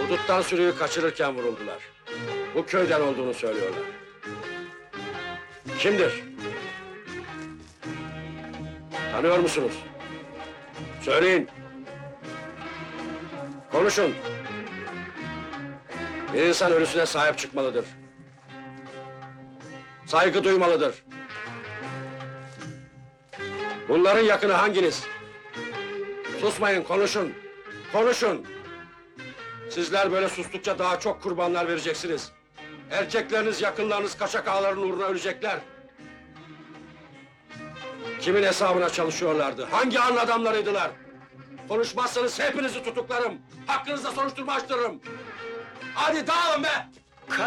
Huduttan sürüyü kaçırırken vuruldular. Bu köyden olduğunu söylüyorlar. Kimdir? Tanıyor musunuz? Söyleyin. Konuşun. Bir insan ölüsüne sahip çıkmalıdır. Saygı duymalıdır. Bunların yakını hanginiz? Susmayın, konuşun. Konuşun. Sizler böyle sustukça daha çok kurbanlar vereceksiniz. Erkekleriniz, yakınlarınız kaşak ağaların uğruna ölecekler. Kimin hesabına çalışıyorlardı? Hangi an adamlarıydılar? Konuşmazsanız hepinizi tutuklarım. Hakkınızda soruşturma açtırırım. Hadi dağılın be!